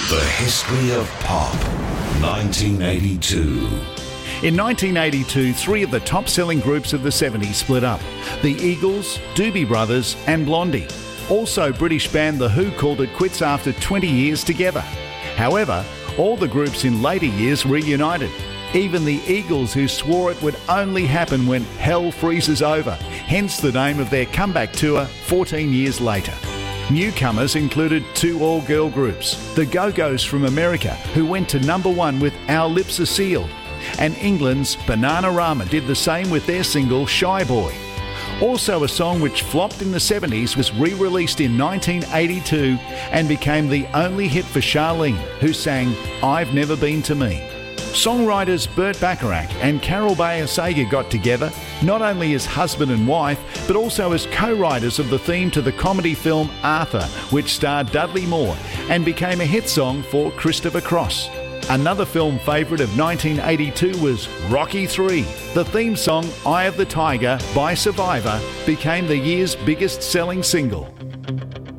The History of Pop, 1982. In 1982, three of the top-selling groups of the 70s split up. The Eagles, Doobie Brothers and Blondie. Also, British band The Who called it quits after 20 years together. However, all the groups in later years reunited. Even the Eagles, who swore it would only happen when hell freezes over, hence the name of their comeback tour 14 years later. Newcomers included two all-girl groups, the Go-Go's from America, who went to number one with Our Lips Are Sealed, and England's Bananarama did the same with their single Shy Boy. Also, a song which flopped in the 70s was re-released in 1982 and became the only hit for Charlene, who sang I've Never Been to Me. Songwriters Burt Bacharach and Carol Bayer Sager got together, not only as husband and wife, but also as co-writers of the theme to the comedy film Arthur, which starred Dudley Moore, and became a hit song for Christopher Cross. Another film favourite of 1982 was Rocky III. The theme song Eye of the Tiger by Survivor became the year's biggest selling single.